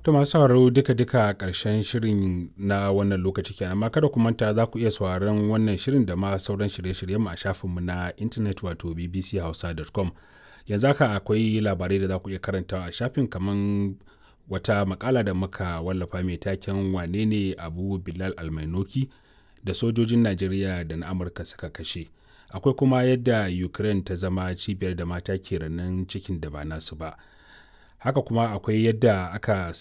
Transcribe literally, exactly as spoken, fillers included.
To masu sauraro duka-duka ƙarshen shirin na wannan lokaci kenan, amma kada ku manta za ku iya sauraron wannan shirin da ma sauran shirye-shiryenmu a shafinmu na intanet wato b b c hausa dot com. Yanzu haka akwai labarai da za ku iya karantawa a shafin kaman wata makala da muka wallafa mai taken wane ne Abu Bilal Almainoki da sojojin Najeriya da na Amurka suka kashe. Akwai kuma yadda Ukraine ta zama cibiyar da mata ke renon cikin da ba nasu ba. Haka kuma akwai yadda aka